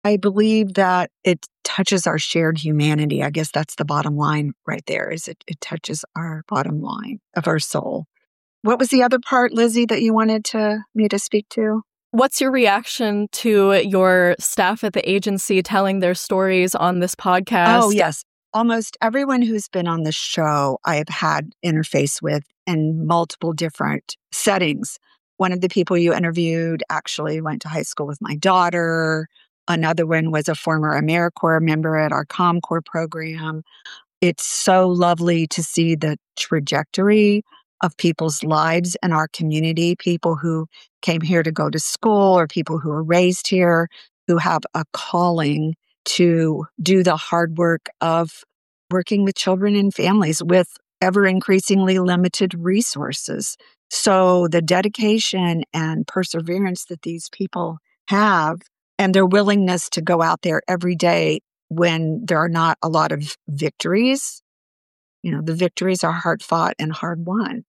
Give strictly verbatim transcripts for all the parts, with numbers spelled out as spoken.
I believe that it touches our shared humanity. I guess that's the bottom line right there, is it, it touches our bottom line of our soul. What was the other part, Lizzie, that you wanted to me to speak to? What's your reaction to your staff at the agency telling their stories on this podcast? Oh, yes. Almost everyone who's been on the show, I have had interface with in multiple different settings. One of the people you interviewed actually went to high school with my daughter. Another one was a former AmeriCorps member at our ComCorps program. It's so lovely to see the trajectory of people's lives in our community, people who came here to go to school or people who were raised here, who have a calling to do the hard work of working with children and families with ever increasingly limited resources. So the dedication and perseverance that these people have and their willingness to go out there every day when there are not a lot of victories, you know, the victories are hard fought and hard won.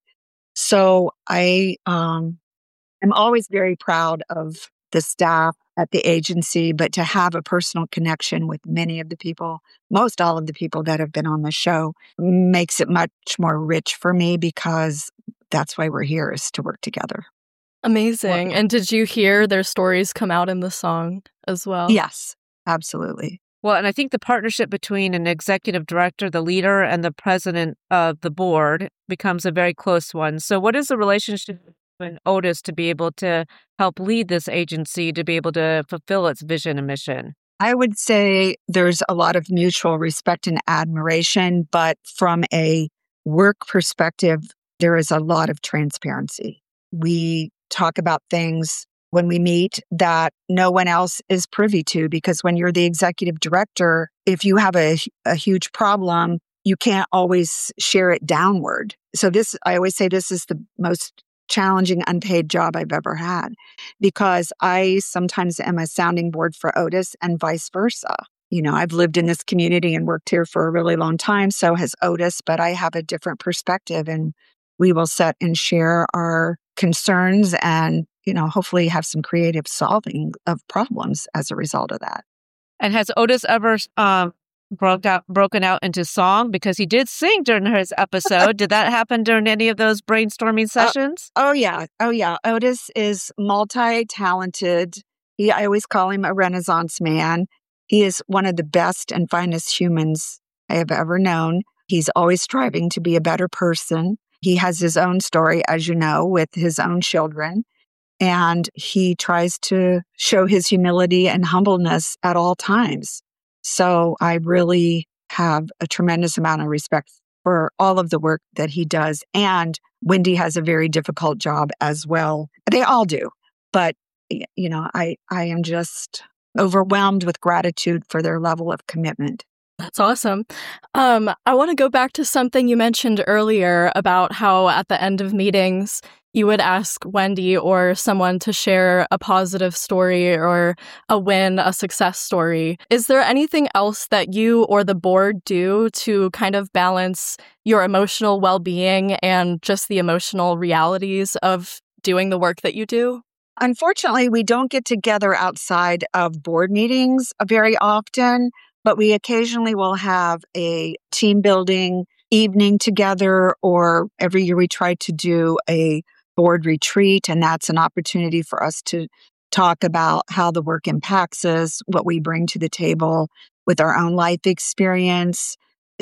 So I um, am always very proud of the staff at the agency, but to have a personal connection with many of the people, most all of the people that have been on the show, makes it much more rich for me, because that's why we're here, is to work together. Amazing. Well, and did you hear their stories come out in the song as well? Yes, absolutely. Well, and I think the partnership between an executive director, the leader, and the president of the board becomes a very close one. So what is the relationship between Otis to be able to help lead this agency, to be able to fulfill its vision and mission? I would say there's a lot of mutual respect and admiration, but from a work perspective, there is a lot of transparency. We talk about things when we meet that no one else is privy to, because when you're the executive director, if you have a, a huge problem, you can't always share it downward. So this, I always say this is the most challenging unpaid job I've ever had, because I sometimes am a sounding board for Otis and vice versa. You know, I've lived in this community and worked here for a really long time. So has Otis, but I have a different perspective, and we will set and share our concerns and, you know, hopefully have some creative solving of problems as a result of that. And has Otis ever um, broke out, broken out into song? Because he did sing during his episode. Did that happen during any of those brainstorming sessions? Uh, oh, yeah. Oh, yeah. Otis is multi-talented. He, I always call him a Renaissance man. He is one of the best and finest humans I have ever known. He's always striving to be a better person. He has his own story, as you know, with his own children. And he tries to show his humility and humbleness at all times. So I really have a tremendous amount of respect for all of the work that he does. And Wendy has a very difficult job as well. They all do. But, you know, I, I am just overwhelmed with gratitude for their level of commitment. That's awesome. Um, I want to go back to something you mentioned earlier about how at the end of meetings, you would ask Wendy or someone to share a positive story or a win, a success story. Is there anything else that you or the board do to kind of balance your emotional well-being and just the emotional realities of doing the work that you do? Unfortunately, we don't get together outside of board meetings very often, but we occasionally will have a team building evening together, or every year we try to do a board retreat, and that's an opportunity for us to talk about how the work impacts us, what we bring to the table with our own life experience.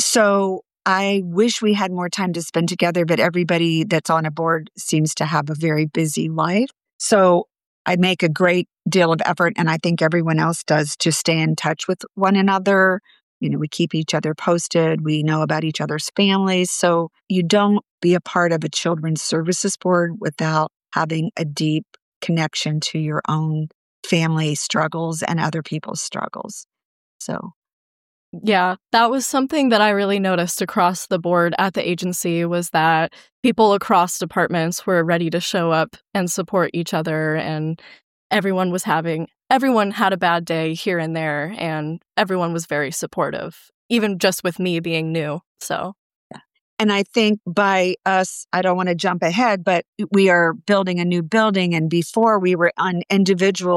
So I wish we had more time to spend together, but everybody that's on a board seems to have a very busy life. So I make a great deal of effort, and I think everyone else does, to stay in touch with one another. You know, we keep each other posted. We know about each other's families. So you don't be a part of a children's services board without having a deep connection to your own family struggles and other people's struggles. So, yeah, that was something that I really noticed across the board at the agency, was that people across departments were ready to show up and support each other, and everyone was having Everyone had a bad day here and there, and everyone was very supportive, even just with me being new. So, yeah. And I think by us, I don't want to jump ahead, but we are building a new building. And before we were on individual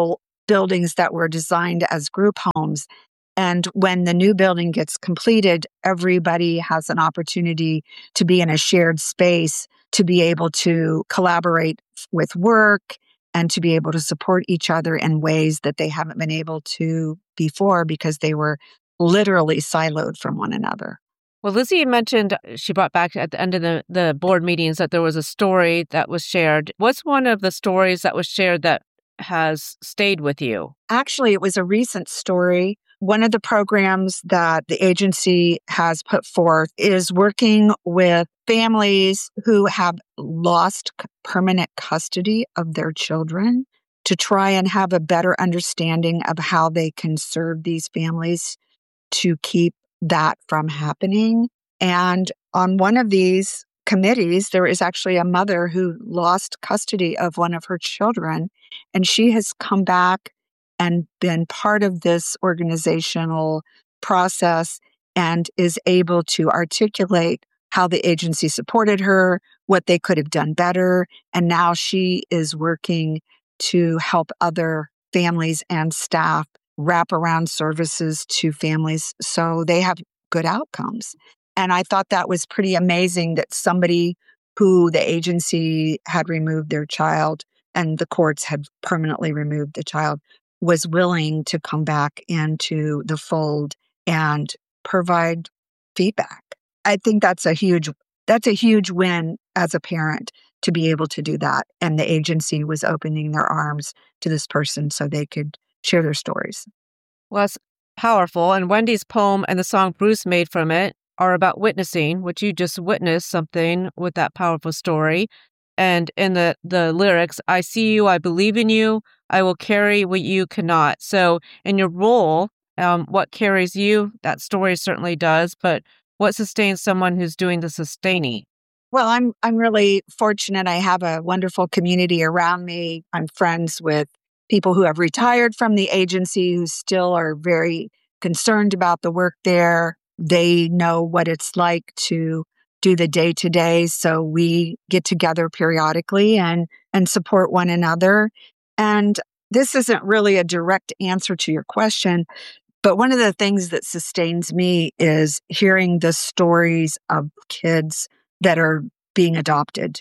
buildings that were designed as group homes. And when the new building gets completed, everybody has an opportunity to be in a shared space, to be able to collaborate with work and to be able to support each other in ways that they haven't been able to before because they were literally siloed from one another. Well, Lizzie mentioned she brought back at the end of the, the board meetings that there was a story that was shared. What's one of the stories that was shared that has stayed with you? Actually, it was a recent story. One of the programs that the agency has put forth is working with families who have lost permanent custody of their children to try and have a better understanding of how they can serve these families to keep that from happening. And on one of these committees, there is actually a mother who lost custody of one of her children, and she has come back and been part of this organizational process and is able to articulate how the agency supported her, what they could have done better. And now she is working to help other families and staff wrap around services to families so they have good outcomes. And I thought that was pretty amazing that somebody who the agency had removed their child and the courts had permanently removed the child was willing to come back into the fold and provide feedback. I think that's a huge that's a huge win as a parent to be able to do that. And the agency was opening their arms to this person so they could share their stories. Well, it's powerful. And Wendy's poem and the song Bruce made from it are about witnessing, which you just witnessed something with that powerful story. And in the, the lyrics, I see you, I believe in you, I will carry what you cannot. So in your role, um, what carries you, that story certainly does, but what sustains someone who's doing the sustaining? Well, I'm I'm really fortunate. I have a wonderful community around me. I'm friends with people who have retired from the agency who still are very concerned about the work there. They know what it's like to do the day-to-day. So we get together periodically and, and support one another. And this isn't really a direct answer to your question, but one of the things that sustains me is hearing the stories of kids that are being adopted.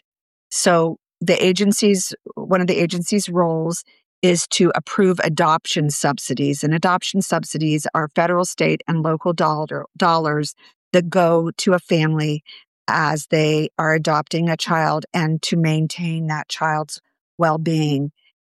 So the agency's, one of the agency's roles is to approve adoption subsidies. And adoption subsidies are federal, state, and local dollar, dollars that go to a family as they are adopting a child and to maintain that child's well-being.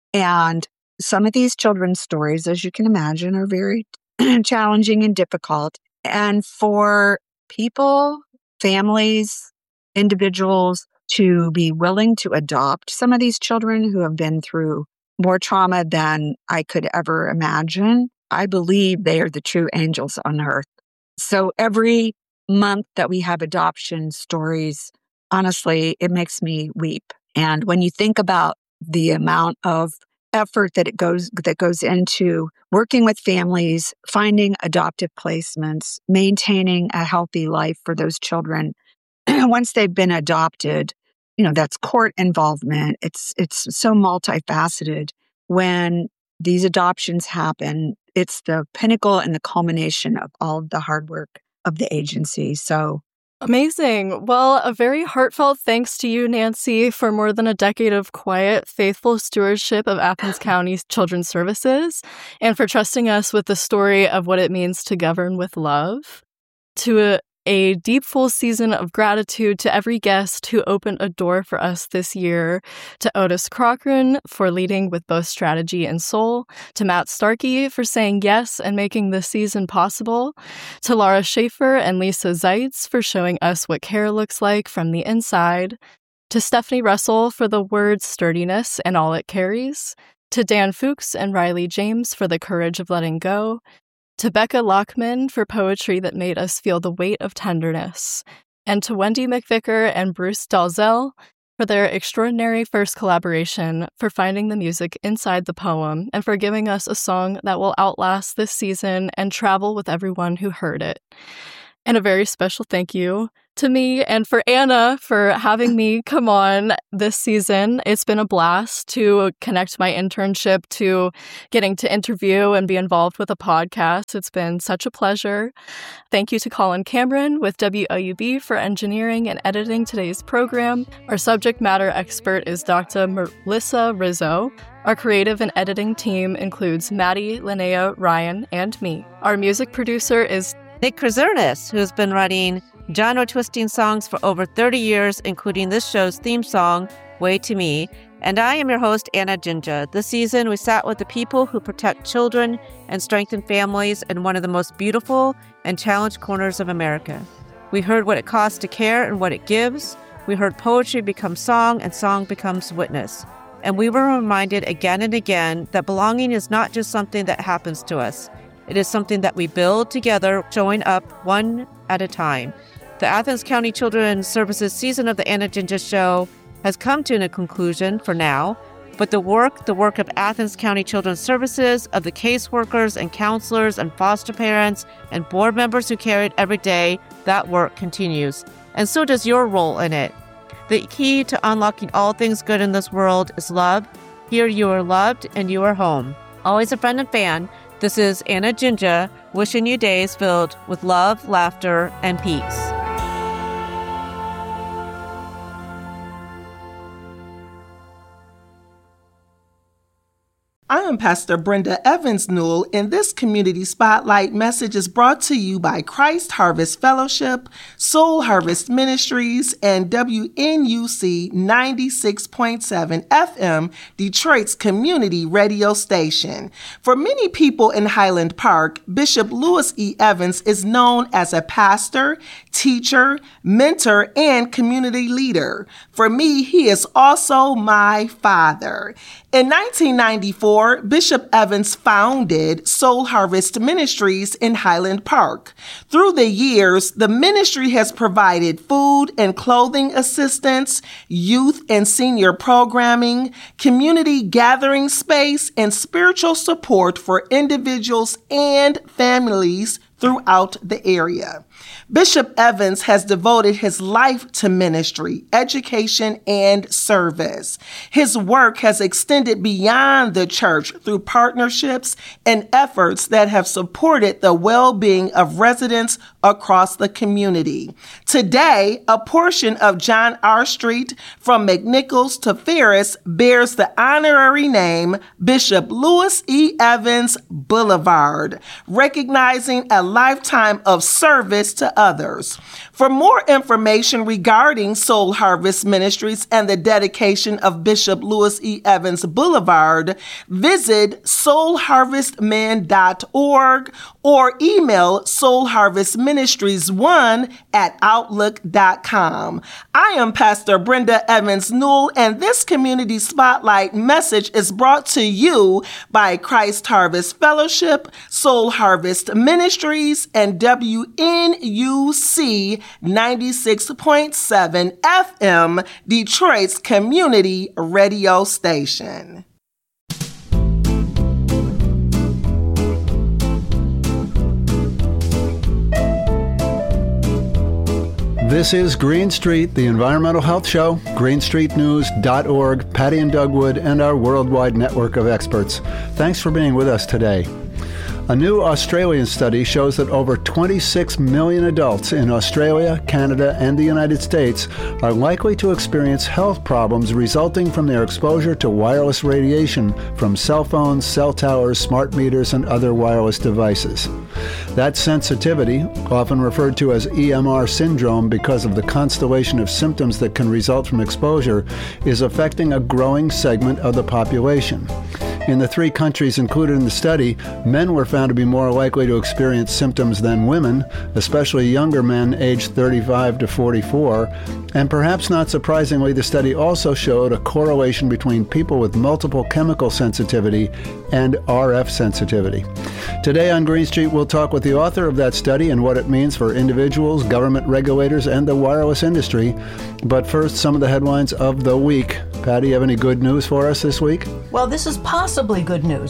And some of these children's stories, as you can imagine, are very challenging and difficult. And for people, families, individuals to be willing to adopt some of these children who have been through more trauma than I could ever imagine, I believe they are the true angels on earth. So every month that we have adoption stories, honestly, it makes me weep. And when you think about the amount of effort that it goes that goes into working with families, finding adoptive placements, maintaining a healthy life for those children, once they've been adopted, you know, that's court involvement. It's it's so multifaceted. When these adoptions happen, it's the pinnacle and the culmination of all of the hard work of the agency. So amazing. Well, a very heartfelt thanks to you, Nancy, for more than a decade of quiet, faithful stewardship of Athens County's Children's Services, and for trusting us with the story of what it means to govern with love. To a A deep, full season of gratitude to every guest who opened a door for us this year, to Otis Cochran for leading with both strategy and soul, to Matt Starkey for saying yes and making this season possible, to Laura Schaefer and Lisa Zeitz for showing us what care looks like from the inside, to Stephanie Russell for the word sturdiness and all it carries, to Dan Fuchs and Riley James for the courage of letting go, to Becca Lockman for poetry that made us feel the weight of tenderness, and to Wendy McVicker and Bruce Dalzell for their extraordinary first collaboration, for finding the music inside the poem, and for giving us a song that will outlast this season and travel with everyone who heard it. And a very special thank you to me, and for Anna for having me come on this season. It's been a blast to connect my internship to getting to interview and be involved with a podcast. It's been such a pleasure. Thank you to Colin Cameron with W O U B for engineering and editing today's program. Our subject matter expert is Doctor Melissa Rizzo. Our creative and editing team includes Maddie, Linnea, Ryan, and me. Our music producer is Nick Krzernis, who's been writing genre-twisting songs for over thirty years, including this show's theme song, Way to Me. And I am your host, Anna Jinja. This season, we sat with the people who protect children and strengthen families in one of the most beautiful and challenged corners of America. We heard what it costs to care and what it gives. We heard poetry become song and song becomes witness. And we were reminded again and again that belonging is not just something that happens to us. It is something that we build together, showing up one at a time. The Athens County Children's Services season of the Anna Jinja Show has come to a conclusion for now, but the work, the work of Athens County Children's Services, of the caseworkers and counselors and foster parents and board members who carry it every day, that work continues. And so does your role in it. The key to unlocking all things good in this world is love. Here you are loved and you are home. Always a friend and fan, this is Anna Jinja wishing you days filled with love, laughter, and peace. I am Pastor Brenda Evans Newell, and this Community Spotlight message is brought to you by Christ Harvest Fellowship, Soul Harvest Ministries, and W N U C ninety-six point seven F M, Detroit's community radio station. For many people in Highland Park, Bishop Louis E. Evans is known as a pastor, teacher, mentor, and community leader. For me, he is also my father. In nineteen ninety-four, Bishop Evans founded Soul Harvest Ministries in Highland Park. Through the years, the ministry has provided food and clothing assistance, youth and senior programming, community gathering space, and spiritual support for individuals and families throughout the area. Bishop Evans has devoted his life to ministry, education, and service. His work has extended beyond the church through partnerships and efforts that have supported the well-being of residents across the community. Today, a portion of John R. Street from McNichols to Ferris bears the honorary name Bishop Louis E. Evans Boulevard, recognizing a lifetime of service to others. For more information regarding Soul Harvest Ministries and the dedication of Bishop Louis E. Evans Boulevard, visit soul harvest men dot org or email soulharvestministries one at outlook dot com. I am Pastor Brenda Evans Newell, and this Community Spotlight message is brought to you by Christ Harvest Fellowship, Soul Harvest Ministries, and W N U C ninety-six point seven F M, Detroit's community radio station. This is Green Street, the Environmental Health Show, green street news dot org, Patty and Doug Wood, and our worldwide network of experts. Thanks for being with us today. A new Australian study shows that over twenty-six million adults in Australia, Canada, and the United States are likely to experience health problems resulting from their exposure to wireless radiation from cell phones, cell towers, smart meters, and other wireless devices. That sensitivity, often referred to as E M R syndrome because of the constellation of symptoms that can result from exposure, is affecting a growing segment of the population. In the three countries included in the study, men were found to be more likely to experience symptoms than women, especially younger men aged thirty-five to forty-four, and perhaps not surprisingly, the study also showed a correlation between people with multiple chemical sensitivity and R F sensitivity. Today on Green Street, we'll talk with the author of that study and what it means for individuals, government regulators, and the wireless industry. But first, some of the headlines of the week. Patty, you have any good news for us this week? Well, this is possibly good news.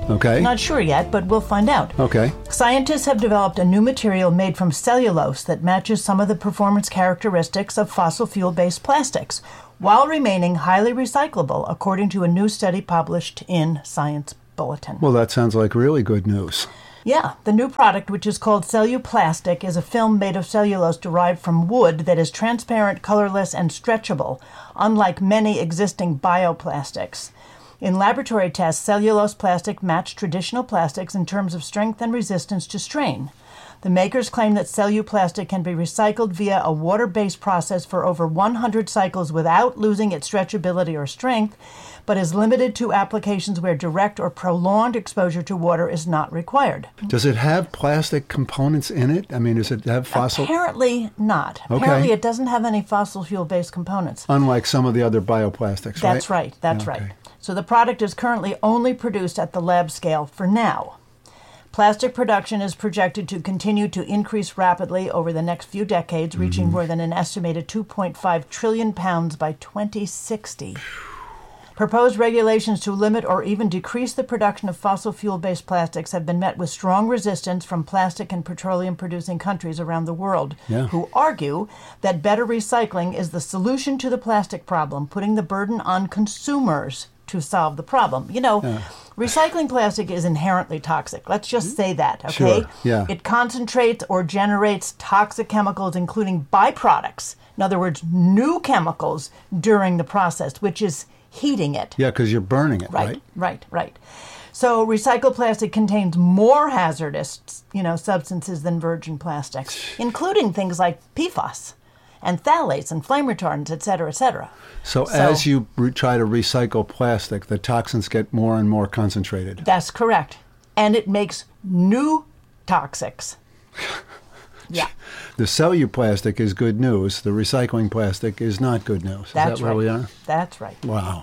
Okay. Not sure yet, but we'll find out. Okay. Scientists have developed a new material made from cellulose that matches some of the performance characteristics of fossil fuel-based plastics, while remaining highly recyclable, according to a new study published in Science Bulletin. Well, that sounds like really good news. Yeah, the new product, which is called Celluplastic, is a film made of cellulose derived from wood that is transparent, colorless, and stretchable, unlike many existing bioplastics. In laboratory tests, cellulose plastic matched traditional plastics in terms of strength and resistance to strain. The makers claim that Celluplastic can be recycled via a water-based process for over one hundred cycles without losing its stretchability or strength, but is limited to applications where direct or prolonged exposure to water is not required. Does it have plastic components in it? I mean, does it have fossil? Apparently not. Okay. Apparently it doesn't have any fossil fuel-based components. Unlike some of the other bioplastics, right? That's right. That's Okay. right. So the product is currently only produced at the lab scale for now. Plastic production is projected to continue to increase rapidly over the next few decades, reaching Mm-hmm. more than an estimated two point five trillion pounds by twenty sixty. Proposed regulations to limit or even decrease the production of fossil fuel-based plastics have been met with strong resistance from plastic and petroleum-producing countries around the world, Yeah. who argue that better recycling is the solution to the plastic problem, putting the burden on consumers to solve the problem. You know, Yeah. recycling plastic is inherently toxic. Let's just say that, okay? Sure, yeah. It concentrates or generates toxic chemicals, including byproducts. In other words, new chemicals during the process, which is heating it. Yeah, because you're burning it, right? Right, right, right. So recycled plastic contains more hazardous, you know, substances than virgin plastics, including things like P F A S and phthalates and flame retardants, et cetera, et cetera. So, So- as you re- try to recycle plastic, the toxins get more and more concentrated. That's correct. And it makes new toxics. Yeah, The celluplastic is good news. The recycling plastic is not good news. Is that's that where right. we are? That's right. Wow.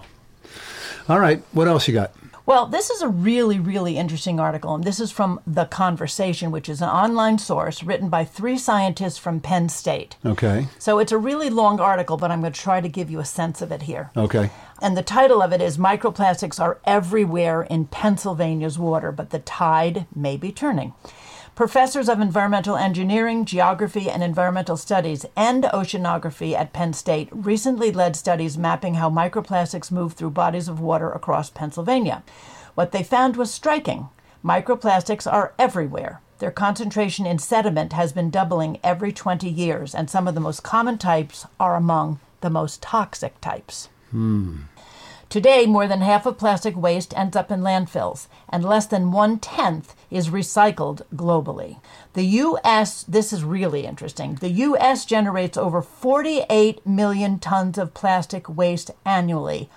All right. What else you got? Well, this is a really, really interesting article, and this is from The Conversation, which is an online source written by three scientists from Penn State. Okay. So it's a really long article, but I'm going to try to give you a sense of it here. Okay. And the title of it is Microplastics Are Everywhere in Pennsylvania's Water, but the Tide May Be Turning. Professors of environmental engineering, geography, and environmental studies and oceanography at Penn State recently led studies mapping how microplastics move through bodies of water across Pennsylvania. What they found was striking. Microplastics are everywhere. Their concentration in sediment has been doubling every twenty years, and some of the most common types are among the most toxic types. Hmm. Today, more than half of plastic waste ends up in landfills, and less than one-tenth is recycled globally. The U S, this is really interesting, the U S generates over forty-eight million tons of plastic waste annually,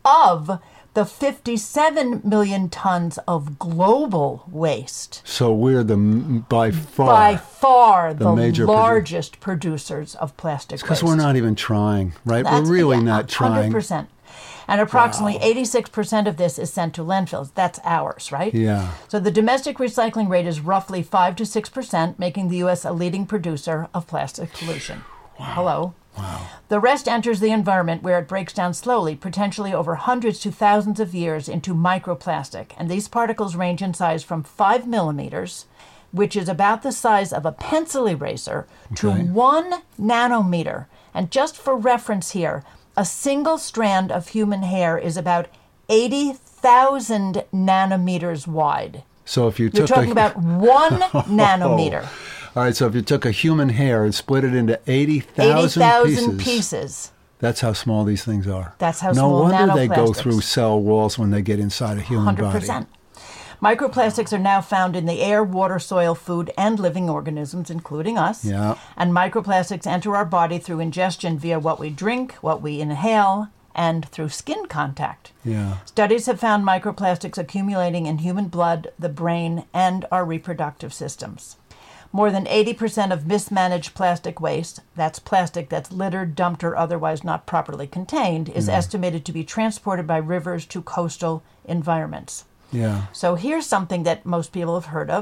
of the fifty-seven million tons of global waste. So we're the m- by far By far the the, major produ- largest producers of plastic waste. because we're not even trying, right? That's- we're really yeah, not trying. one hundred percent. And approximately eighty-six percent of this is sent to landfills. That's ours, right? Yeah. So the domestic recycling rate is roughly five to six percent, making the U S a leading producer of plastic pollution. Wow. Hello. Wow. The rest enters the environment where it breaks down slowly, potentially over hundreds to thousands of years, into microplastic. And these particles range in size from five millimeters, which is about the size of a pencil eraser, to Okay. one nanometer. And just for reference here, a single strand of human hair is about eighty thousand nanometers wide. So if you You're took talking a, about one nanometer. all right, so if you took a human hair and split it into eighty eighty thousand thousand pieces, pieces. that's how small these things are. That's how no small wonder they go nanoplastics. through cell walls when they get inside a human one hundred percent. Microplastics are now found in the air, water, soil, food, and living organisms, including us. Yeah. And microplastics enter our body through ingestion via what we drink, what we inhale, and through skin contact. body. Yeah. Studies have found microplastics accumulating in human blood, the brain, and our reproductive systems. More than eighty percent of mismanaged plastic waste, that's plastic that's littered, dumped, or otherwise not properly contained, is estimated to be transported by rivers to coastal environments. Yeah. So here's something that most people have heard of.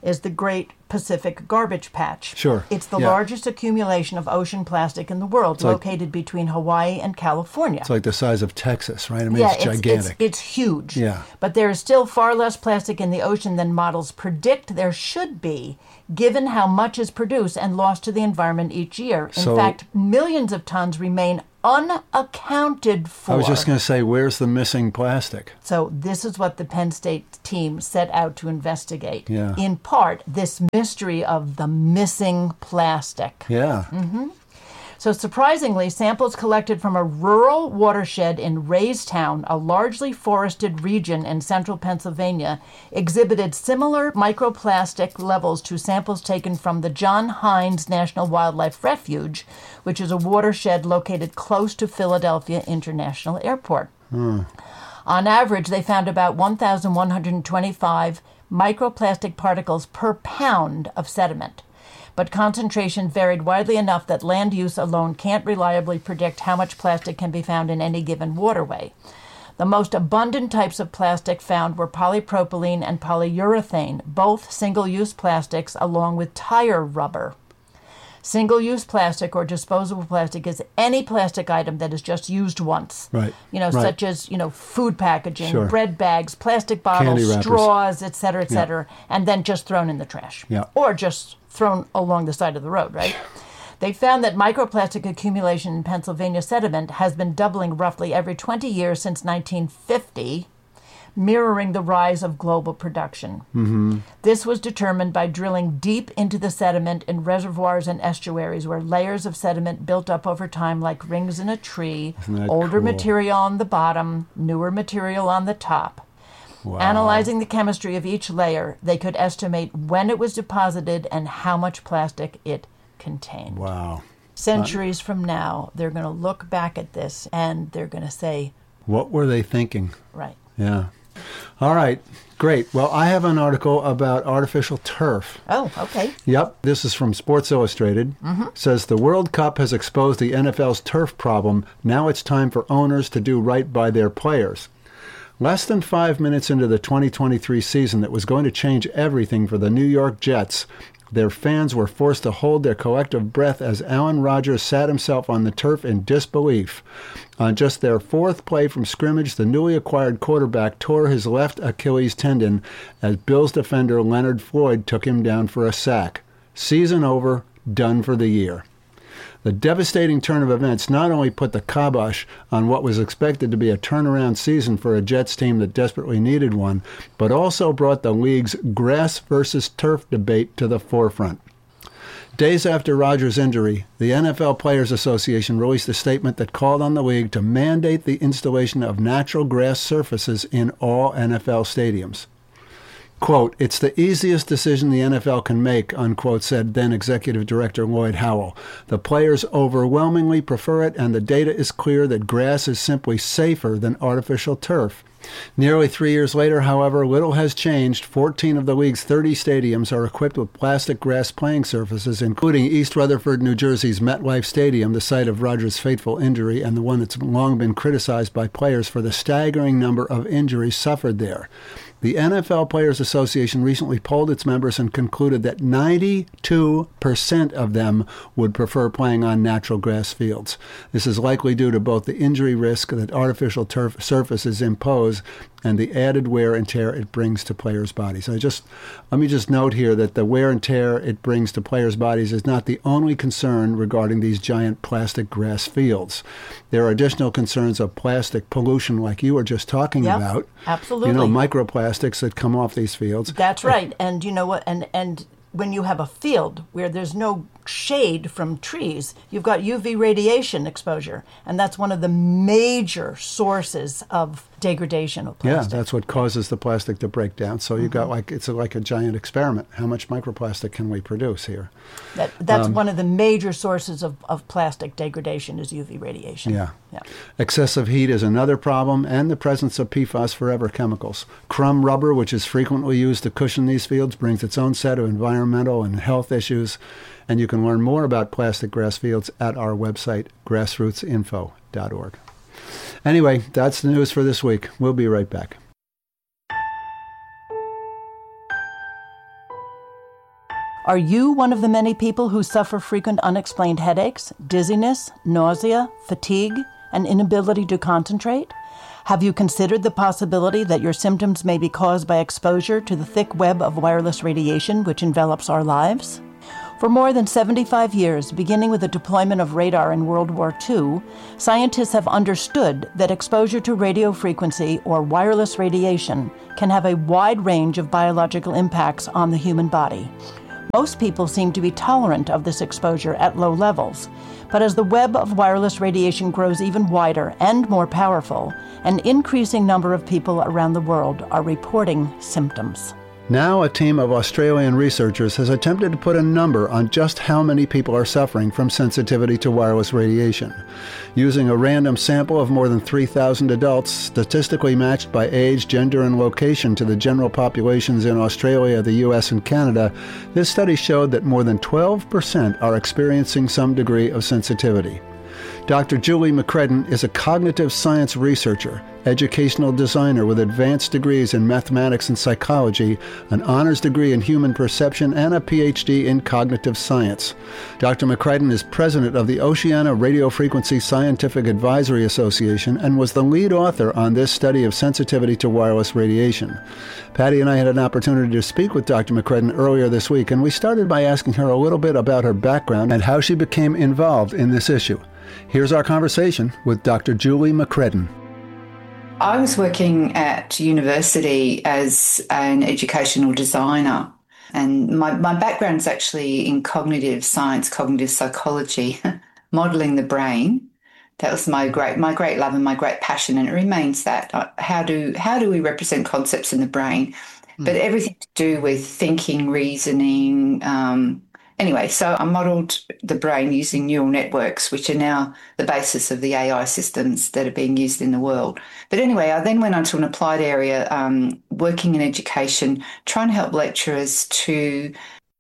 is the Great Pacific Garbage Patch. Sure. It's the yeah. largest accumulation of ocean plastic in the world, it's located like, between Hawaii and California. It's like the size of Texas, right? I mean, yeah, it's, it's gigantic. It's, it's huge. Yeah. But there is still far less plastic in the ocean than models predict there should be, given how much is produced and lost to the environment each year. In So, fact, millions of tons remain unaccounted for. I was just going to say, where's the missing plastic? So this is what the Penn State team set out to investigate. Yeah. In part, this mystery of the missing plastic. Yeah. Mm-hmm. So surprisingly, samples collected from a rural watershed in Raystown, a largely forested region in central Pennsylvania, exhibited similar microplastic levels to samples taken from the John Hines National Wildlife Refuge, which is a watershed located close to Philadelphia International Airport. Hmm. On average, they found about one thousand one hundred twenty-five microplastic particles per pound of sediment. But concentration varied widely enough that land use alone can't reliably predict how much plastic can be found in any given waterway. The most abundant types of plastic found were polypropylene and polyurethane, both single-use plastics, along with tire rubber. Single-use plastic or disposable plastic is any plastic item that is just used once. Right. You know, right. such as, you know, food packaging, Sure. bread bags, plastic Candy bottles, wrappers. straws, et cetera, et Yeah. cetera, and then just thrown in the trash. Yeah. Or just thrown along the side of the road, right? They found that microplastic accumulation in Pennsylvania sediment has been doubling roughly every twenty years since nineteen fifty, mirroring the rise of global production. Mm-hmm. This was determined by drilling deep into the sediment in reservoirs and estuaries where layers of sediment built up over time like rings in a tree, Isn't that older cool? material on the bottom, newer material on the top. Wow. Analyzing the chemistry of each layer, they could estimate when it was deposited and how much plastic it contained. Wow. Centuries from now, they're going to look back at this and they're going to say, What were they thinking? right. Yeah. All right. Great. Well, I have an article about artificial turf. Oh, okay. Yep. This is from Sports Illustrated. Mm-hmm. Says the World Cup has exposed the N F L's turf problem. Now it's time for owners to do right by their players. Less than five minutes into the twenty twenty-three season that was going to change everything for the New York Jets, their fans were forced to hold their collective breath as Aaron Rodgers sat himself on the turf in disbelief. On just their fourth play from scrimmage, the newly acquired quarterback tore his left Achilles tendon as Bills defender Leonard Floyd took him down for a sack. Season over, done for the year. The devastating turn of events not only put the kibosh on what was expected to be a turnaround season for a Jets team that desperately needed one, but also brought the league's grass versus turf debate to the forefront. Days after Rodgers' injury, the N F L Players Association released a statement that called on the league to mandate the installation of natural grass surfaces in all N F L stadiums. Quote, "It's the easiest decision the N F L can make," unquote, said then Executive Director Lloyd Howell. "The players overwhelmingly prefer it, and the data is clear that grass is simply safer than artificial turf." Nearly three years later, however, little has changed. fourteen of the league's thirty stadiums are equipped with plastic grass playing surfaces, including East Rutherford, New Jersey's MetLife Stadium, the site of Rodgers' fateful injury, and the one that's long been criticized by players for the staggering number of injuries suffered there. The N F L Players Association recently polled its members and concluded that ninety-two percent of them would prefer playing on natural grass fields. This is likely due to both the injury risk that artificial turf surfaces impose and the added wear and tear it brings to players' bodies. I just let me just note here that the wear and tear it brings to players' bodies is not the only concern regarding these giant plastic grass fields. There are additional concerns of plastic pollution, like you were just talking Yep, about. absolutely. You know, microplastics that come off these fields. That's right. And you know what? And and when you have a field where there's no shade from trees, you've got U V radiation exposure, and that's one of the major sources of degradation of Yeah, plastic. that's what causes the plastic to break down. So you got like it's like a giant experiment. How much microplastic can we produce here? That, that's Um, one of the major sources of, of plastic degradation is U V radiation. Yeah. Yeah. Excessive heat is another problem, and the presence of P FAS forever chemicals. Crumb rubber, which is frequently used to cushion these fields, brings its own set of environmental and health issues. And you can learn more about plastic grass fields at our website, grassroots info dot org. Anyway, that's the news for this week. We'll be right back. Are you one of the many people who suffer frequent unexplained headaches, dizziness, nausea, fatigue, and inability to concentrate? Have you considered the possibility that your symptoms may be caused by exposure to the thick web of wireless radiation which envelops our lives? For more than seventy-five years, beginning with the deployment of radar in World War Two, scientists have understood that exposure to radio frequency or wireless radiation can have a wide range of biological impacts on the human body. Most people seem to be tolerant of this exposure at low levels, but as the web of wireless radiation grows even wider and more powerful, an increasing number of people around the world are reporting symptoms. Now, a team of Australian researchers has attempted to put a number on just how many people are suffering from sensitivity to wireless radiation. Using a random sample of more than three thousand adults, statistically matched by age, gender, and location to the general populations in Australia, the U S, and Canada, this study showed that more than twelve percent are experiencing some degree of sensitivity. Doctor Julie McCredden is a cognitive science researcher, educational designer with advanced degrees in mathematics and psychology, an honors degree in human perception, and a P H D in cognitive science. Doctor McCredden is president of the Oceania Radio Frequency Scientific Advisory Association and was the lead author on this study of sensitivity to wireless radiation. Patty and I had an opportunity to speak with Doctor McCredden earlier this week, and we started by asking her a little bit about her background and how she became involved in this issue. Here's our conversation with Doctor Julie McCredden. I was working at university as an educational designer, and my, my background is actually in cognitive science, cognitive psychology, modelling the brain. That was my great my great love and my great passion, and it remains that. How do how do we represent concepts in the brain? Mm. But everything to do with thinking, reasoning. Um, anyway, so I modelled the brain using neural networks, which are now the basis of the A I systems that are being used in the world. But anyway, I then went on to an applied area, um, working in education, trying to help lecturers to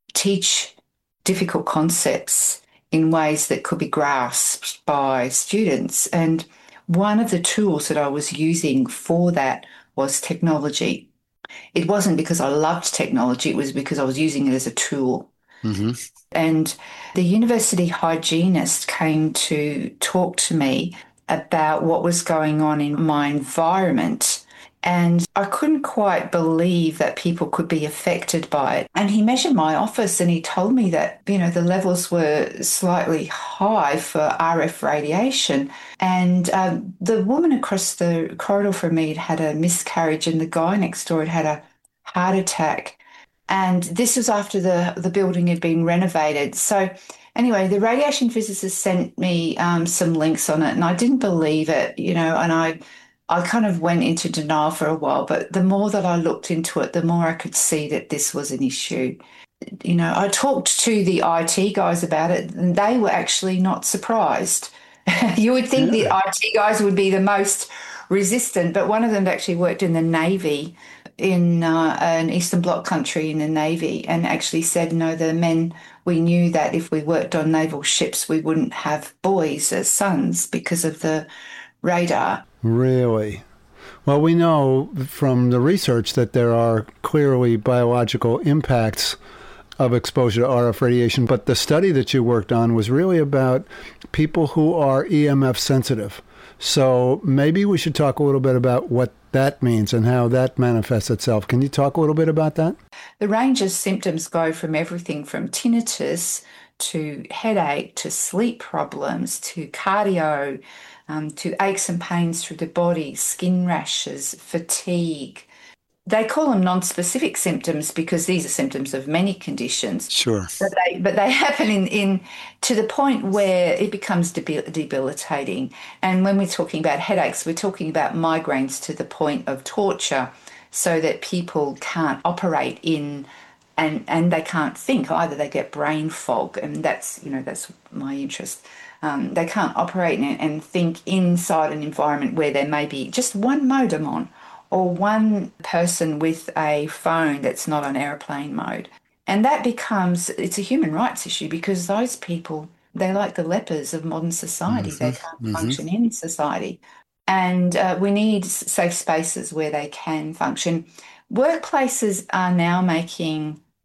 teach difficult concepts in ways that could be grasped by students. And one of the tools that I was using for that was technology. It wasn't because I loved technology, it was because I was using it as a tool. Mm-hmm. And the university hygienist came to talk to me about what was going on in my environment. And I couldn't quite believe that people could be affected by it. And he measured my office and he told me that, you know, the levels were slightly high for R F radiation. And um, the woman across the corridor from me had had a miscarriage and the guy next door had had a heart attack. And this was after the, the building had been renovated. So anyway, the radiation physicist sent me um, some links on it and I didn't believe it, you know, and I... I kind of went into denial for a while, but the more that I looked into it, the more I could see that this was an issue. You know, I talked to the I T guys about it and they were actually not surprised. You would think yeah. the I T guys would be the most resistant, but one of them actually worked in the Navy, in uh, an Eastern Bloc country in the Navy, and actually said, no, the men, we knew that if we worked on naval ships, we wouldn't have boys as sons because of the radar. Really? Well, we know from the research that there are clearly biological impacts of exposure to R F radiation, but the study that you worked on was really about people who are E M F sensitive. So maybe we should talk a little bit about what that means and how that manifests itself. Can you talk a little bit about that? The range of symptoms go from everything from tinnitus to headache to sleep problems to cardio, Um, to aches and pains through the body, skin rashes, fatigue. They call them non-specific symptoms because these are symptoms of many conditions. Sure. But they, but they happen in, in to the point where it becomes debil- debilitating. And when we're talking about headaches, we're talking about migraines to the point of torture so that people can't operate in and, and they can't think either. They get brain fog, and that's, you know, that's my interest. Um, they can't operate and, and think inside an environment where there may be just one modem on or one person with a phone that's not on airplane mode. And that becomes, it's a human rights issue because those people, they're like the lepers of modern society. Mm-hmm. They can't mm-hmm. function in society. And uh, we need safe spaces where they can function. Workplaces are now making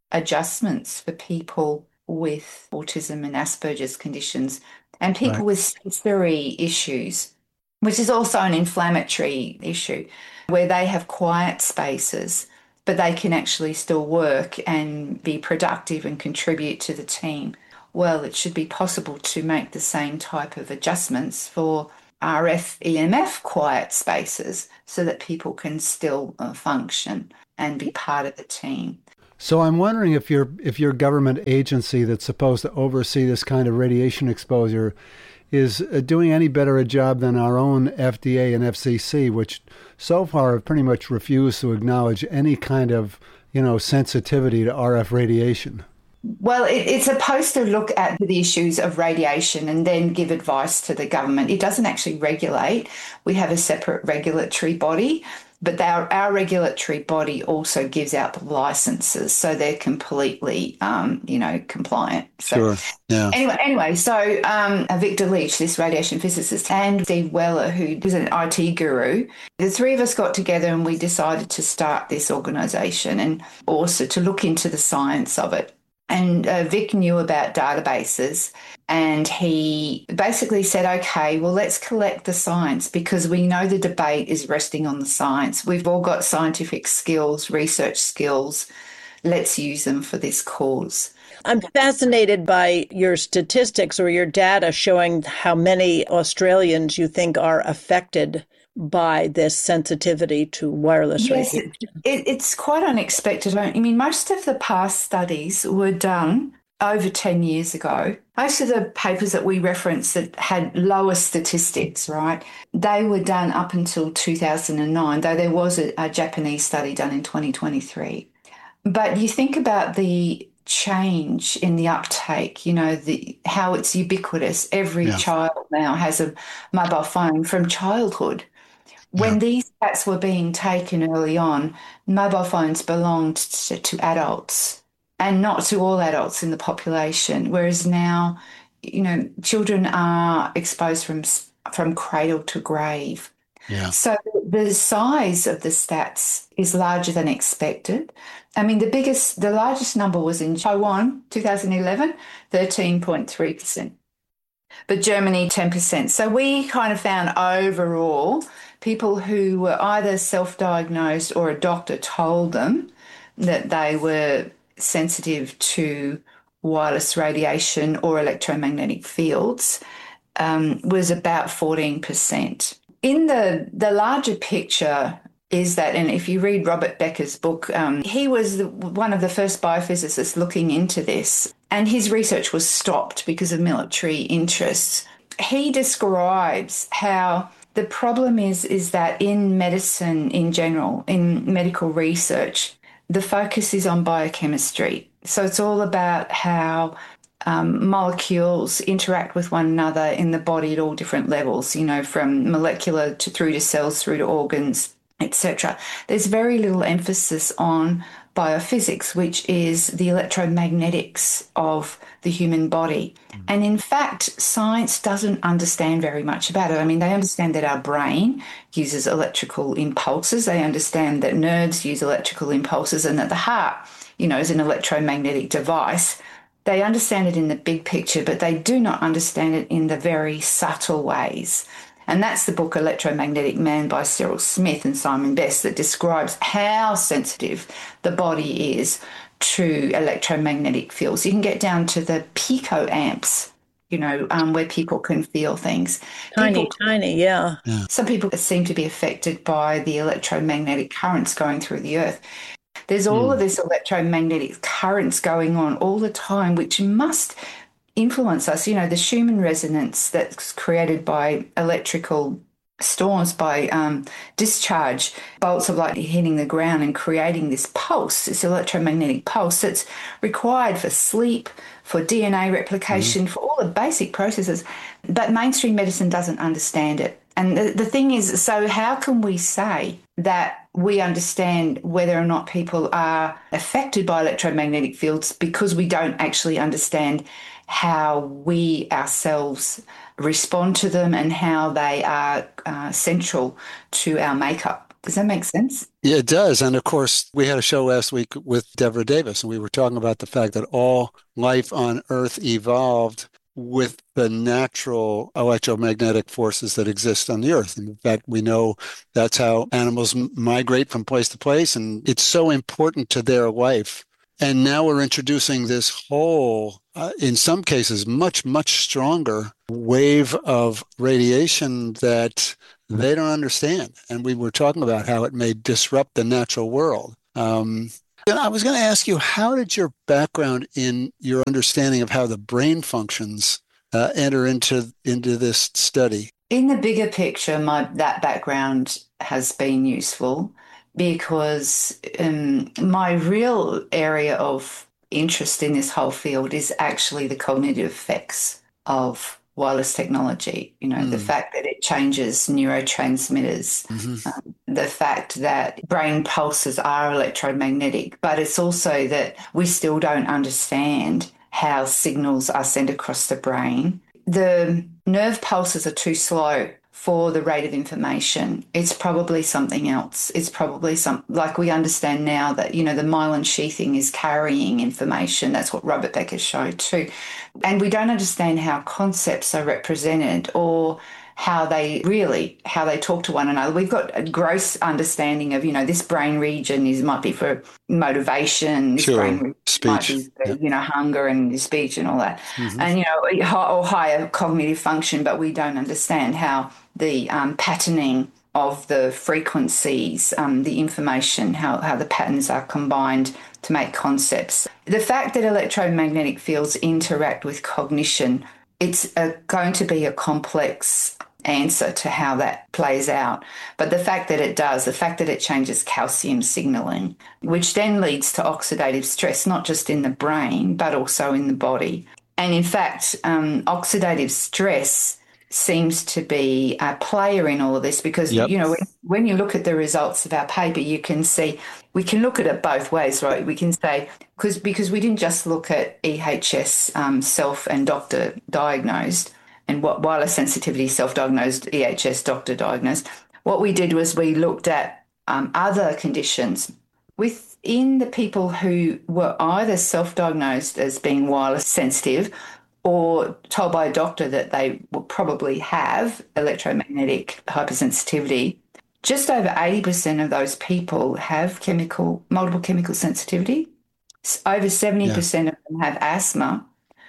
adjustments for people with autism and Asperger's conditions and people Right. with sensory issues, which is also an inflammatory issue, where they have quiet spaces, but they can actually still work and be productive and contribute to the team. Well, it should be possible to make the same type of adjustments for R F E M F quiet spaces so that people can still uh, function and be part of the team. So I'm wondering if your if your government agency that's supposed to oversee this kind of radiation exposure is uh, doing any better a job than our own F D A and F C C, which so far have pretty much refused to acknowledge any kind of, you know, sensitivity to R F radiation. Well, it, it's supposed to look at the issues of radiation and then give advice to the government. It doesn't actually regulate. We have a separate regulatory body, but our, our regulatory body also gives out the licenses, so they're completely, um, you know, compliant. So, Sure. Yeah. Anyway, anyway, so um, Victor Leach, this radiation physicist, and Steve Weller, who was an I T guru, the three of us got together and we decided to start this organisation and also to look into the science of it. And uh, Vic knew about databases, and he basically said, okay, well, let's collect the science, because we know the debate is resting on the science. We've all got scientific skills, research skills. Let's use them for this cause. I'm fascinated by your statistics or your data showing how many Australians you think are affected by this sensitivity to wireless Yes, radiation. it, it's quite unexpected. I mean, most of the past studies were done over ten years ago. Most of the papers that we referenced that had lower statistics, right, they were done up until two thousand nine, though there was a, a Japanese study done in twenty twenty-three. But you think about the change in the uptake, you know, the how it's ubiquitous. Every Yeah. child now has a mobile phone from childhood. When Yeah. these stats were being taken early on, mobile phones belonged to, to adults and not to all adults in the population, whereas now, you know, children are exposed from from cradle to grave. Yeah. So the size of the stats is larger than expected. I mean, the biggest, the largest number was in Taiwan, two thousand eleven, thirteen point three percent. But Germany, ten percent. So we kind of found overall people who were either self-diagnosed or a doctor told them that they were sensitive to wireless radiation or electromagnetic fields um, was about fourteen percent. In the, the larger picture is that, and if you read Robert Becker's book, um, he was the, one of the first biophysicists looking into this, and his research was stopped because of military interests. He describes how the problem is, is that in medicine in general, in medical research, the focus is on biochemistry. So it's all about how um, molecules interact with one another in the body at all different levels, you know, from molecular to through to cells, through to organs, et cetera. There's very little emphasis on biophysics, which is the electromagnetics of the human body. Mm. And in fact, science doesn't understand very much about it. I mean, they understand that our brain uses electrical impulses. They understand that nerves use electrical impulses and that the heart, you know, is an electromagnetic device. They understand it in the big picture, but they do not understand it in the very subtle ways. And that's the book Electromagnetic Man by Cyril Smith and Simon Best that describes how sensitive the body is to electromagnetic fields. You can get down to the picoamps, you know, um, where people can feel things. Tiny, people, tiny, yeah. yeah. Some people seem to be affected by the electromagnetic currents going through the earth. There's all mm. of this electromagnetic currents going on all the time, which must influence us. You know, the Schumann resonance that's created by electrical storms, by um, discharge, bolts of light hitting the ground and creating this pulse, this electromagnetic pulse that's required for sleep, for D N A replication, mm. for all the basic processes. But mainstream medicine doesn't understand it. And the, the thing is, so how can we say that we understand whether or not people are affected by electromagnetic fields because we don't actually understand how we ourselves respond to them and how they are uh, central to our makeup? Does that make sense? Yeah, it does. And of course, we had a show last week with Deborah Davis, and we were talking about the fact that all life on Earth evolved with the natural electromagnetic forces that exist on the Earth. In fact, we know that's how animals m- migrate from place to place, and it's so important to their life. And now we're introducing this whole, uh, in some cases, much, much stronger wave of radiation that they don't understand. And we were talking about how it may disrupt the natural world. Um, and I was going to ask you, how did your background in your understanding of how the brain functions uh, enter into into this study? In the bigger picture, my that background has been useful because um, my real area of interest in this whole field is actually the cognitive effects of wireless technology. You know, mm. the fact that it changes neurotransmitters, mm-hmm. um, the fact that brain pulses are electromagnetic, but it's also that we still don't understand how signals are sent across the brain. The nerve pulses are too slow for the rate of information. It's probably something else. It's probably some, like we understand now that, you know, the myelin sheathing is carrying information. That's what Robert Becker showed too. And we don't understand how concepts are represented or how they really, how they talk to one another. We've got a gross understanding of, you know, this brain region is might be for motivation, this sure. brain region speech. might be for, yep. you know, hunger and speech and all that. Mm-hmm. And, you know, or higher cognitive function, but we don't understand how the um, patterning of the frequencies, um, the information, how, how the patterns are combined to make concepts. The fact that electromagnetic fields interact with cognition, it's a, going to be a complex answer to how that plays out. But the fact that it does, the fact that it changes calcium signaling, which then leads to oxidative stress, not just in the brain, but also in the body. And in fact, um, oxidative stress seems to be a player in all of this because, yep. you know, when, when you look at the results of our paper, you can see, we can look at it both ways, right? We can say, because because we didn't just look at E H S um, self and doctor diagnosed and what wireless sensitivity self-diagnosed, E H S doctor diagnosed. What we did was we looked at um, other conditions within the people who were either self-diagnosed as being wireless sensitive or told by a doctor that they will probably have electromagnetic hypersensitivity. Just over eighty percent of those people have chemical, multiple chemical sensitivity. Over seventy percent yeah. of them have asthma.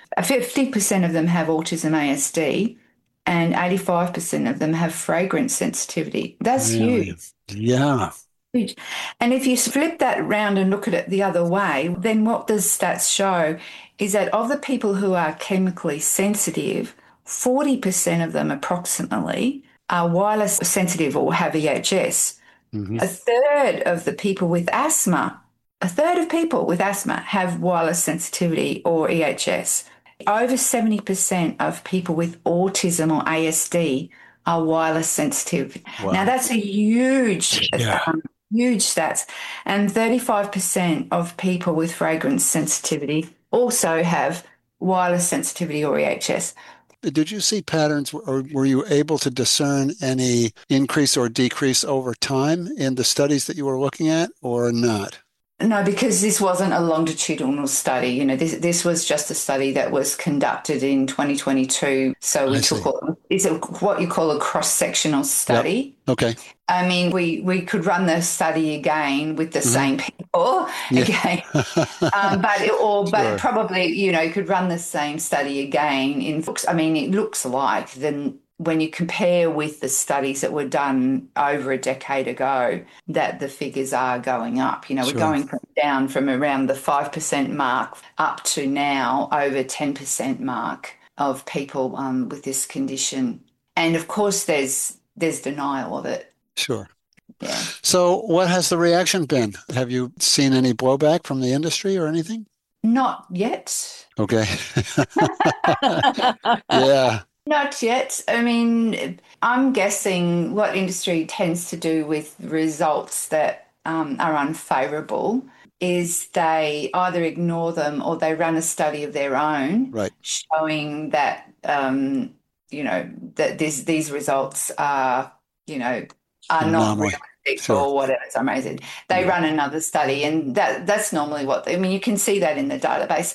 fifty percent of them have autism A S D, and eighty-five percent of them have fragrance sensitivity. That's really? huge. Yeah. Huge. And if you flip that round and look at it the other way, then what does stats show is that of the people who are chemically sensitive, forty percent of them approximately are wireless sensitive or have E H S. Mm-hmm. A third of the people with asthma, a third of people with asthma have wireless sensitivity or E H S. Over seventy percent of people with autism or A S D are wireless sensitive. Wow. Now, that's a huge, yeah. um, huge stats. And thirty-five percent of people with fragrance sensitivity also have wireless sensitivity or E H S. Did you see patterns or were you able to discern any increase or decrease over time in the studies that you were looking at or not? No, because this wasn't a longitudinal study. You know, this this was just a study that was conducted in twenty twenty-two. So we I took a, it's a, what you call a cross-sectional study. Yep. Okay. I mean, we, we could run the study again with the mm-hmm. same people yeah. again, um, but it, or but sure. probably you know you could run the same study again in. I mean, it looks like then. When you compare with the studies that were done over a decade ago, that the figures are going up. You know, sure. we're going from, down from around the five percent mark up to now over ten percent mark of people um, with this condition. And, of course, there's there's denial of it. Sure. Yeah. So what has the reaction been? Have you seen any blowback from the industry or anything? Not yet. Okay. yeah. Not yet. I mean, I'm guessing what industry tends to do with results that um, are unfavourable is they either ignore them or they run a study of their own, right. showing that, um, you know, that this, these results are, you know, are not realistic sure. or whatever, some reason. They yeah. run another study, and that that's normally what they, I mean, you can see that in the database.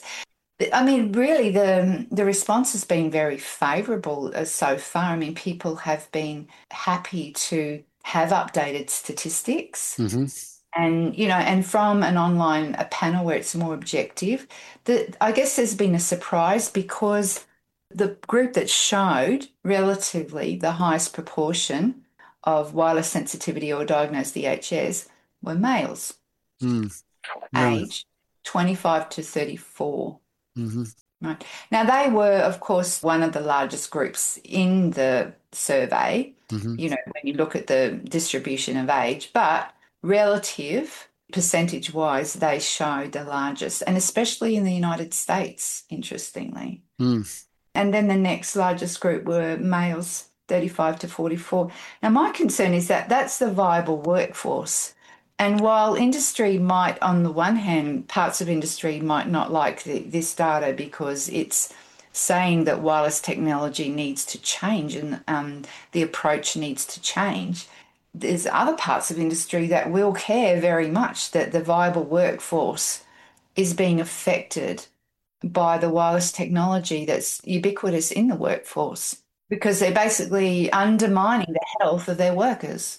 I mean, really, the the response has been very favourable so far. I mean, people have been happy to have updated statistics. Mm-hmm. And, you know, and from an online a panel where it's more objective, the, I guess there's been a surprise because the group that showed relatively the highest proportion of wireless sensitivity or diagnosed V H S were males, mm. really? age twenty-five to thirty-four. Mm-hmm. Right. Now, they were, of course, one of the largest groups in the survey, mm-hmm. you know, when you look at the distribution of age, but relative percentage-wise, they showed the largest, and especially in the United States, interestingly. Mm. And then the next largest group were males, thirty-five to forty-four. Now, my concern is that that's the viable workforce. And while industry might, on the one hand, parts of industry might not like the, this data because it's saying that wireless technology needs to change and um, the approach needs to change, there's other parts of industry that will care very much that the viable workforce is being affected by the wireless technology that's ubiquitous in the workforce because they're basically undermining the health of their workers.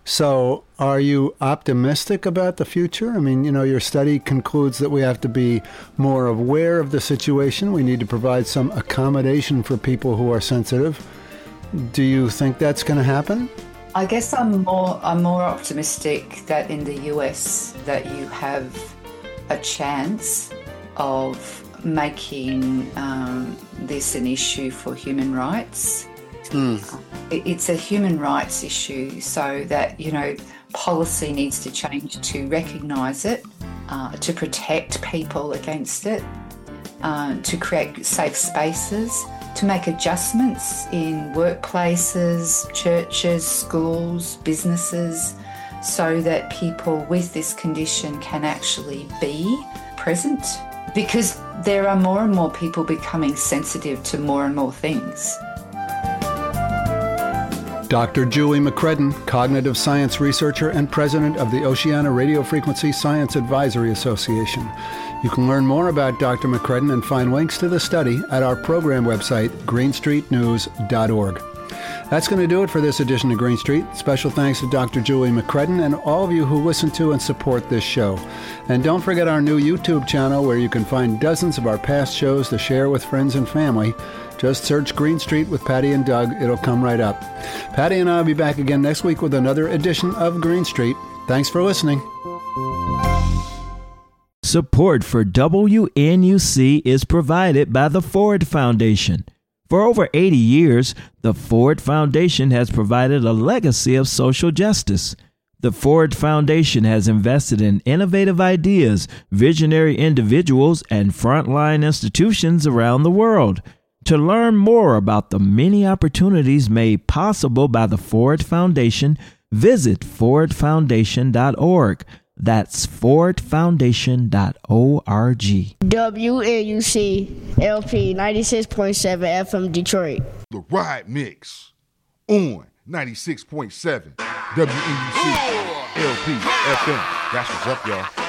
So are you optimistic about the future? I mean, you know, your study concludes that we have to be more aware of the situation. We need to provide some accommodation for people who are sensitive. Do you think that's going to happen? I guess I'm more I'm more optimistic that in the U S that you have a chance of making um, this an issue for human rights. Mm. It's a human rights issue, so that, you know, policy needs to change to recognise it, uh, to protect people against it, uh, to create safe spaces, to make adjustments in workplaces, churches, schools, businesses, so that people with this condition can actually be present. Because there are more and more people becoming sensitive to more and more things. Doctor Julie McCredden, cognitive science researcher and president of the Oceania Radio Frequency Science Advisory Association. You can learn more about Doctor McCredden and find links to the study at our program website, green street news dot org. That's going to do it for this edition of Green Street. Special thanks to Doctor Julie McCredden and all of you who listen to and support this show. And don't forget our new YouTube channel where you can find dozens of our past shows to share with friends and family. Just search Green Street with Patty and Doug. It'll come right up. Patty and I will be back again next week with another edition of Green Street. Thanks for listening. Support for W N U C is provided by the Ford Foundation. For over eighty years, the Ford Foundation has provided a legacy of social justice. The Ford Foundation has invested in innovative ideas, visionary individuals, and frontline institutions around the world. To learn more about the many opportunities made possible by the Ford Foundation, visit ford foundation dot org. That's ford foundation dot org. W N U C L P ninety-six point seven F M Detroit. The Ride Mix on ninety-six point seven W N U C L P F M. That's what's up, y'all.